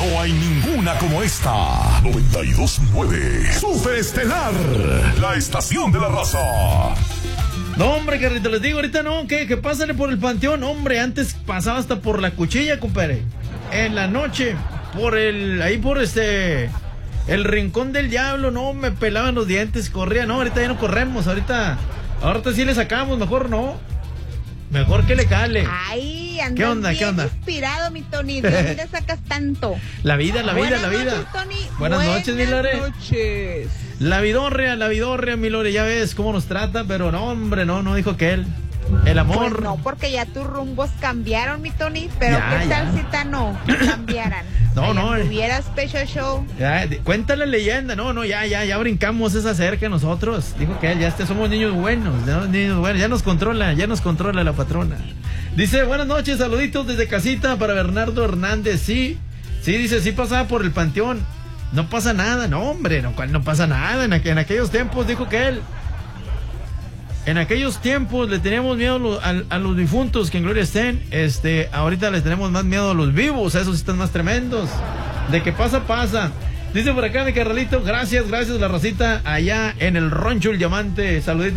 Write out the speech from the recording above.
No hay ninguna como esta. 92.9 Superestelar, la estación de la raza. No, hombre, carrito, les digo ahorita no, que pásale por el panteón. Hombre, antes pasaba hasta por la cuchilla, compadre. En la noche, ahí por el rincón del diablo, no, me pelaban los dientes, corría, no, ahorita ya no corremos, ahorita sí le sacamos, mejor no. Mejor que le cale. Ay, andas ¿Qué onda? bien ¿Qué onda? Inspirado, mi Tony. ¿De dónde sacas tanto? La vida. Buenas noches, Tony. Buenas noches, mi Lore. Buenas noches. La vidorrea, mi Lore, ya ves cómo nos trata, pero no, hombre, no dijo que él. El amor. Pues no, porque ya tus rumbos cambiaron, mi Tony. Pero Ya, ¿qué tal ya. si no cambiaran? No. Tuvieras Special Show. Ya, cuenta la leyenda, ya brincamos esa cerca nosotros. Dijo que ya somos niños buenos, ya nos controla la patrona. Dice, buenas noches, saluditos desde casita para Bernardo Hernández. Sí, dice, sí pasaba por el panteón. No pasa nada, no, hombre, no pasa nada. En aquellos tiempos, dijo que él. En aquellos tiempos le teníamos miedo a los difuntos, que en gloria estén. Ahorita les tenemos más miedo a los vivos, a esos están más tremendos. De que pasa. Dice por acá mi carnalito, gracias, la racita allá en el Rancho El Diamante. Saluditos.